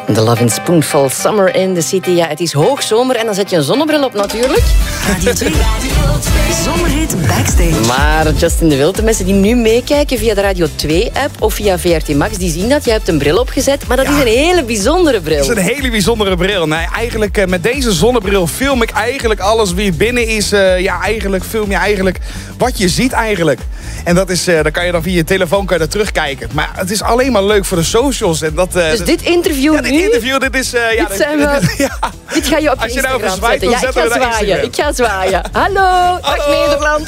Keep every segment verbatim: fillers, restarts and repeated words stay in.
The Lovin' Spoonful, Summer in the City. Ja, het is hoogzomer en dan zet je een zonnebril op natuurlijk. Radio twee. Zomerhit Backstage. Maar Justin de Wild, de mensen die nu meekijken via de Radio twee-app of via V R T Max, die zien dat. Je hebt een bril opgezet, maar dat ja. is een hele bijzondere bril. Dat is een hele bijzondere bril. Nee, eigenlijk uh, met deze zonnebril film ik eigenlijk alles wie binnen is. Uh, ja, eigenlijk film je eigenlijk wat je ziet eigenlijk. En dat is, uh, dan kan je dan via je telefoon kan je dat terugkijken. Maar het is alleen maar leuk voor de socials. En dat, uh, dus dat, dit interview ja, dit nu? interview, dit is... Uh, ja, dit, zijn we, dit, ja. dit ga je op Als je Instagram nou verzwaait, zetten. Ja, ik ga zwaaien. Ik ga zwaaien. Hallo, dag Nederland.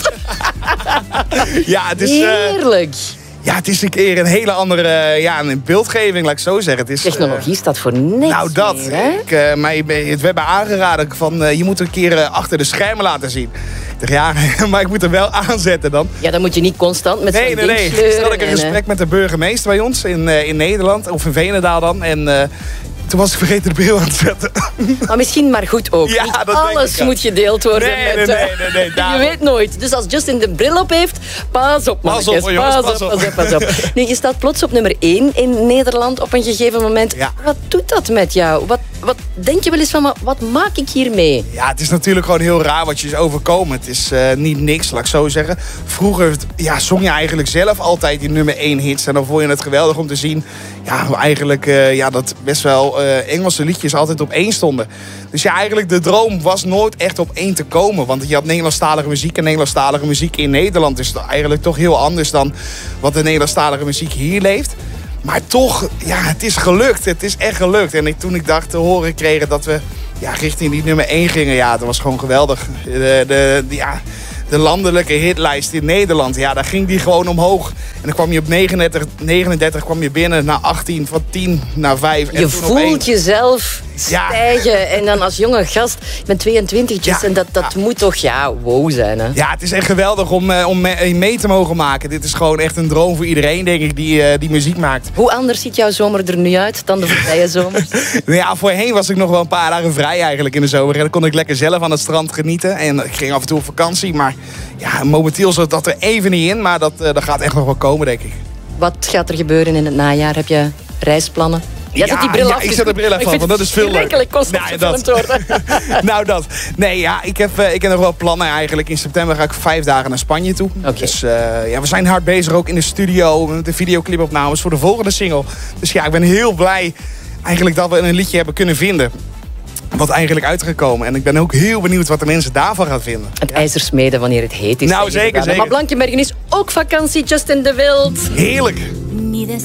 Ja, het is... Uh, Heerlijk. Ja, het is een keer een hele andere ja, een beeldgeving, laat ik zo zeggen. Het is, Technologie uh, staat voor niks. Nou, dat. Meer, hè? Ik, uh, mij, het werd mij aangeraden van uh, je moet een keer uh, achter de schermen laten zien. Ik dacht, ja, maar ik moet er wel aanzetten dan. Ja, dan moet je niet constant met nee, zo'n nee, ding nee. sleuren. Toen had ik een en, gesprek met de burgemeester bij ons in, uh, in Nederland, of in Veenendaal dan. En uh, toen was ik vergeten de bril aan te zetten. Maar misschien maar goed ook. Ja, niet dat alles denk ik moet gedeeld worden. Nee, met, nee, nee, nee, nee, je weet nooit. Dus als Justin de bril op heeft, pas op, pas mannetjes. op, jongens, pas, pas op, op. pas op, pas op. Nu, je staat plots op nummer één in Nederland op een gegeven moment. Ja. Wat doet dat met jou? Wat, wat denk je wel eens van, maar wat maak ik hiermee? Ja, het is natuurlijk gewoon heel raar wat je is overkomen. Het is uh, niet niks, laat ik zo zeggen. Vroeger ja, zong je eigenlijk zelf altijd die nummer één hits. En dan vond je het geweldig om te zien ja, eigenlijk, uh, ja, dat best wel uh, Engelse liedjes altijd op één stonden. Dus ja, eigenlijk de droom was nooit echt op één te komen. Want je had Nederlandstalige muziek en Nederlandstalige muziek in Nederland. Dus eigenlijk toch heel anders dan wat de Nederlandstalige muziek hier leeft. Maar toch, ja, het is gelukt. Het is echt gelukt. En ik, toen ik dacht te horen kregen dat we ja, richting die nummer één gingen, ja, dat was gewoon geweldig. De, de, de, ja, de landelijke hitlijst in Nederland, ja, daar ging die gewoon omhoog. En dan kwam je op negenendertig, negenendertig kwam je binnen naar achttien, van tien naar vijf. En je toen voelt jezelf stijgen. Ja. En dan als jonge gast, ik ben tweeëntwintig, ja. en dat, dat ja. moet toch, ja, wow zijn, hè? Ja, het is echt geweldig om, uh, om mee te mogen maken. Dit is gewoon echt een droom voor iedereen, denk ik, die, uh, die muziek maakt. Hoe anders ziet jouw zomer er nu uit dan de voorbije zomers? Ja, voorheen was ik nog wel een paar dagen vrij eigenlijk in de zomer. En dan kon ik lekker zelf aan het strand genieten. En ik ging af en toe op vakantie, maar ja, momenteel zat dat er even niet in. Maar dat, uh, dat gaat echt nog wel komen, denk ik. Wat gaat er gebeuren in het najaar? Heb je reisplannen? Jij ja, zet die bril ja, af. ik zet de bril even af, want dat is veel leuk. Ik kost nou, dat. worden. nou, dat. Nee, ja, ik heb, uh, ik heb nog wel plannen eigenlijk. In september ga ik vijf dagen naar Spanje toe. Okay. Dus uh, ja, we zijn hard bezig ook in de studio met de videoclipopnames voor de volgende single. Dus ja, ik ben heel blij eigenlijk dat we een liedje hebben kunnen vinden. Wat eigenlijk uitgekomen. En ik ben ook heel benieuwd wat de mensen daarvan gaan vinden. Het ja. ijzersmeden wanneer het heet is. Nou, zeker, zeker. Maar Blankenbergen is ook vakantie, Justin de Wild. Heerlijk. Ni